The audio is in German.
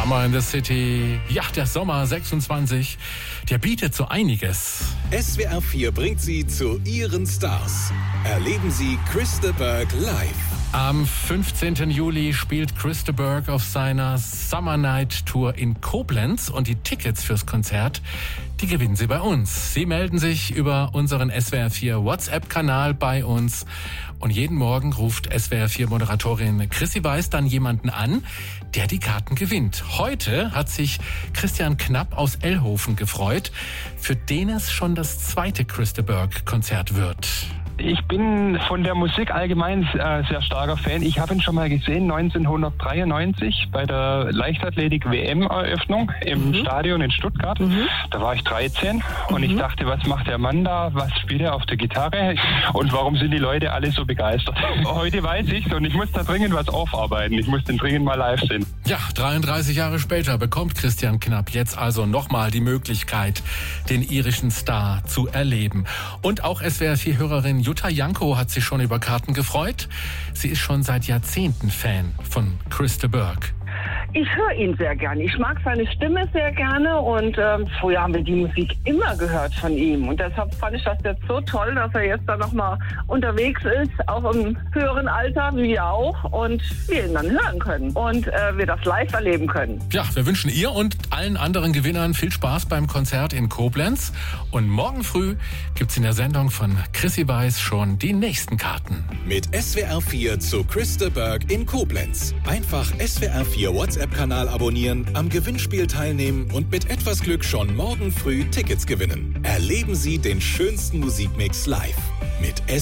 Summer in the City. Ja, der Sommer 26, der bietet so einiges. SWR 4 bringt Sie zu Ihren Stars. Erleben Sie Chris de Burgh live. Am 15. Juli spielt Chris de Burgh auf seiner Summer Night Tour in Koblenz und die Tickets fürs Konzert, die gewinnen Sie bei uns. Sie melden sich über unseren SWR 4 WhatsApp-Kanal bei uns und jeden Morgen ruft SWR 4 Moderatorin Chrissy Weiß dann jemanden an, der die Karten gewinnt. Heute hat sich Christian Knapp aus Ellhofen gefreut, für den es schon das zweite Chris de Burgh Konzert wird. Ich bin von der Musik allgemein sehr starker Fan. Ich habe ihn schon mal gesehen, 1993 bei der Leichtathletik-WM-Eröffnung im Stadion in Stuttgart. Da war ich 13 und ich dachte, was macht der Mann da? Was spielt er auf der Gitarre? Und warum sind die Leute alle so begeistert? Heute weiß ich's und ich muss da dringend was aufarbeiten. Ich muss den dringend mal live sehen. Ja, 33 Jahre später bekommt Christian Knapp jetzt also nochmal die Möglichkeit, den irischen Star zu erleben. Und auch SWR4-Hörerin Jutta Janko hat sich schon über Karten gefreut. Sie ist schon seit Jahrzehnten Fan von Chris de Burgh. Ich höre ihn sehr gerne. Ich mag seine Stimme sehr gerne und früher haben wir die Musik immer gehört von ihm. Und deshalb fand ich das jetzt so toll, dass er jetzt da nochmal unterwegs ist, auch im höheren Alter, wie wir auch, und wir ihn dann hören können und wir das live erleben können. Ja, wir wünschen ihr und allen anderen Gewinnern viel Spaß beim Konzert in Koblenz. Und morgen früh gibt's in der Sendung von Chrissy Weiß schon die nächsten Karten. Mit SWR 4 zu Chris de Burgh in Koblenz. Einfach SWR 4 WhatsApp-Kanal abonnieren, am Gewinnspiel teilnehmen und mit etwas Glück schon morgen früh Tickets gewinnen. Erleben Sie den schönsten Musikmix live mit